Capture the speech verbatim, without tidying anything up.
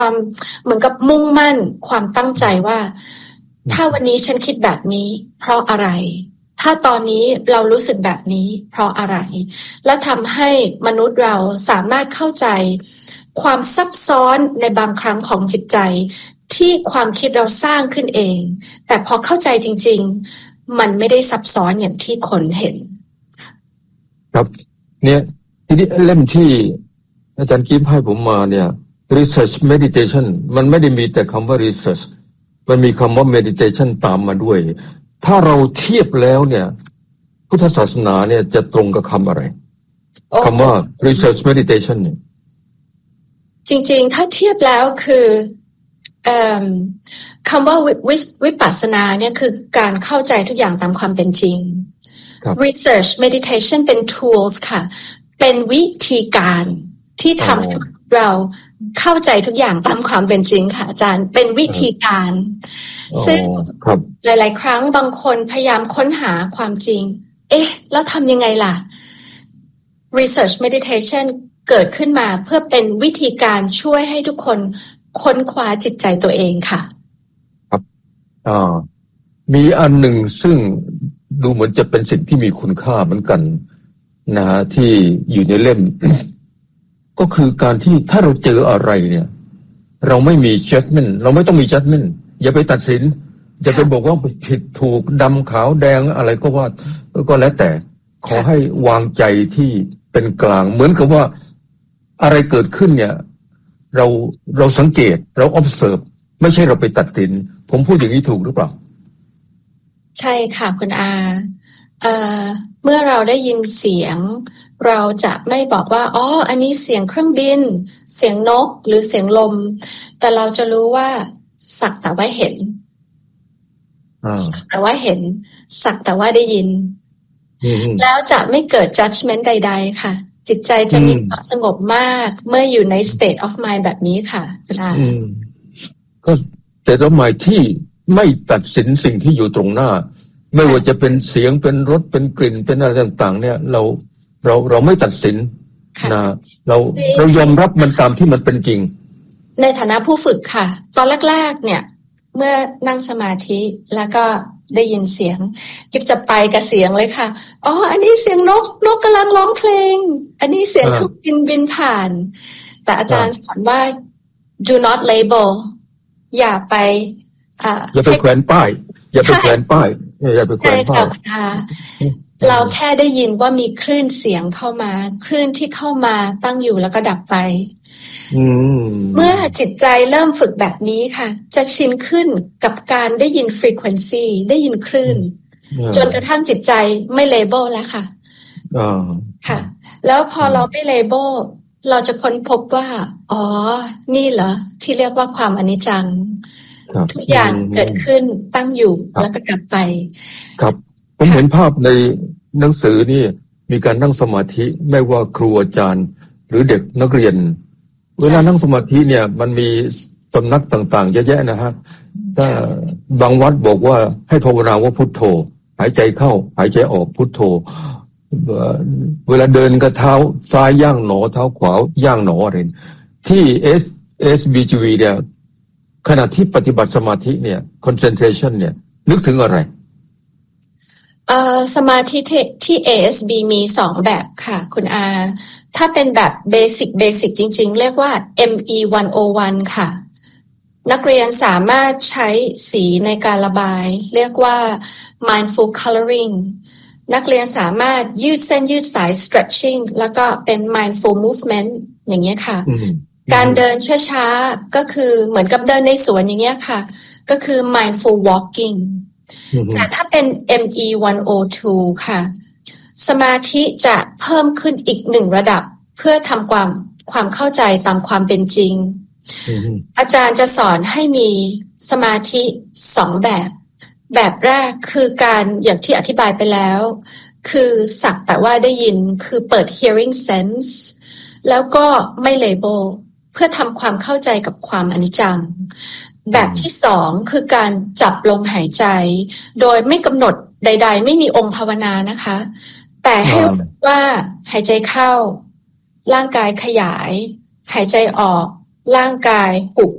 ความเหมือนกับมุ่งมั่นความตั้งใจว่าถ้าวันนี้ฉันคิดแบบนี้เพราะอะไรถ้าตอนนี้เรารู้สึกแบบนี้เพราะอะไรและทำให้มนุษย์เราสามารถเข้าใจความซับซ้อนในบางครั้งของจิตใจที่ความคิดเราสร้างขึ้นเองแต่พอเข้าใจจริงๆมันไม่ได้ซับซ้อนอย่างที่คนเห็นครับเนี่ยทีนี้เล่มที่อาจารย์กิ๊บให้ผมมาเนี่ย research meditation มันไม่ได้มีแต่คำว่า research มันมีคำว่า meditation ตามมาด้วยถ้าเราเทียบแล้วเนี่ยพุทธศาสนาเนี่ยจะตรงกับคำอะไร oh. คำว่า research meditation เนี่ยจริงๆถ้าเทียบแล้วคือคำว่าวิปัสสนาเนี่ยคือการเข้าใจทุกอย่างตามความเป็นจริง research meditation เป็น tools ค่ะเป็นวิธีการที่ทำให้เราเข้าใจทุกอย่างตามความเป็นจริงค่ะอาจารย์เป็นวิธีการซึ่งหลายๆครั้งบางคนพยายามค้นหาความจริงเอ๊ะแล้วทำยังไงล่ะ research meditation เกิดขึ้นมาเพื่อเป็นวิธีการช่วยให้ทุกคนค้นคว้าจิตใจตัวเองค่ะครับอ่ามีอันหนึ่งซึ่งดูเหมือนจะเป็นสิ่งที่มีคุณค่าเหมือนกันนะฮะที่อยู่ในเล่ม ก็คือการที่ถ้าเราเจออะไรเนี่ยเราไม่มี judgment เราไม่ต้องมี judgment อย่าไปตัดสินอย่าไปบอกว่าผิดถูกดำขาวแดงอะไรก็ว่าก็แล้วแต่ขอให้วางใจที่เป็นกลางเหมือนกับว่าอะไรเกิดขึ้นเนี่ยเราเราสังเกตเรา observe ไม่ใช่เราไปตัดสินผมพูดอย่างนี้ถูกหรือเปล่าใช่ค่ะคุณอาเอ่อเมื่อเราได้ยินเสียงเราจะไม่บอกว่าอ๋ออันนี้เสียงเครื่องบินเสียงนกหรือเสียงลมแต่เราจะรู้ว่าสักแต่ว่าเห็นสักแต่ว่าเห็นสักแต่ว่าได้ยินแล้วจะไม่เกิด judgment ใดๆค่ะจิตใจจะมีความสงบมากเมื่ออยู่ใน state of mind แบบนี้ค่ะคุณอาก็ state of mind ที่ไม่ตัดสินสิ่งที่อยู่ตรงหน้าไม่ว่าจะเป็นเสียงเป็นรสเป็นกลิ่นเป็นอะไรต่างๆเนี่ยเราเราเราไม่ตัดสินนะเราเรายอมรับมันตามที่มันเป็นจริงในฐานะผู้ฝึกค่ะตอนแรกๆเนี่ยเมื่อนั่งสมาธิแล้วก็ได้ยินเสียงกิบจะไปกับเสียงเลยค่ะอ๋ออันนี้เสียงนกนกกำลังร้องเพลงอันนี้เสียงเครื่องบินบินผ่านแต่อาจารย์สอนว่า do not label อย่าไปอ่าอย่าไปแขวนป้ายอย่าไปแขวนป้ายอย่าไปแขวนป้ายเราแค่ได้ยินว่ามีคลื่นเสียงเข้ามาคลื่นที่เข้ามาตั้งอยู่แล้วก็ดับไปเมื่อจิตใจเริ่มฝึกแบบนี้ค่ะจะชินขึ้นกับการได้ยิน frequency ได้ยินคลื่นจนกระทั่งจิตใจไม่เลเบลแล้วค่ะค่ะแล้วพอเราไม่เลเบลเราจะค้นพบว่าอ๋อนี่เหรอที่เรียกว่าความอนิจจังทุกอย่างเกิดขึ้นตั้งอยู่แล้วก็กลับไปครับผมเห็นภาพในหนังสือนี่มีการนั่งสมาธิไม่ว่าครูอาจารย์หรือเด็กนักเรียนเวลานั่งสมาธิเนี่ยมันมีสำนักต่างๆเยอะแยะนะฮะถ้าบางวัดบอกว่าให้ภาวนาว่าพุทโธหายใจเข้าหายใจออกพุทโธเวลาเดินก็เท้าซ้ายย่างหนอเท้าขวาย่างหนออะไรที่ S S B G V เนี่ยขณะที่ปฏิบัติสมาธิเนี่ย concentration เนี่ยนึกถึงอะไรเอ่อสมาธิที่ เอ เอส บี มีสองแบบค่ะคุณอาถ้าเป็นแบบเบสิกเบสิกจริงๆเรียกว่า เอ็ม อี หนึ่งศูนย์หนึ่ง ค่ะนักเรียนสามารถใช้สีในการระบายเรียกว่า mindful coloring นักเรียนสามารถยืดเส้นยืดสาย stretching แล้วก็เป็น mindful movement อย่างเงี้ยค่ะการเดินช้าๆก็คือเหมือนกับเดินในสวนอย่างเงี้ยค่ะก็คือ mindful walkingแต่ถ้าเป็น เอ็ม อี หนึ่งศูนย์สอง ค่ะสมาธิจะเพิ่มขึ้นอีกหนึ่งระดับเพื่อทำความความเข้าใจตามความเป็นจริง mm-hmm. อาจารย์จะสอนให้มีสมาธิสองแบบแบบแรกคือการอย่างที่อธิบายไปแล้วคือสักแต่ว่าได้ยินคือเปิด hearing sense แล้วก็ไม่ label เพื่อทำความเข้าใจกับความอนิจจังแบบที่สองคือการจับลมหายใจโดยไม่กำหนดใดๆไม่มีองค์ภาวนานะคะแต่ให้รู้ว่าหายใจเข้าร่างกายขยายหายใจออกร่างกายหุบ